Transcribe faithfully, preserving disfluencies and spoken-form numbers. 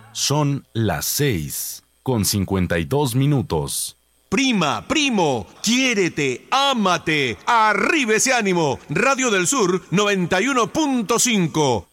Son las seis con cincuenta y dos minutos. Prima, primo, quiérete, ámate, arriba ese ánimo. Radio del Sur noventa y uno punto cinco.